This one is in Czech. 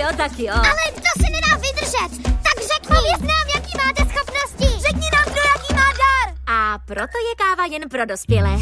tak jo. Ale to se nedá vydržet. Tak řekni. Pověz nám, jaký máte schopnosti. Řekni nám, kdo jaký má dar. A proto je káva jen pro dospělé.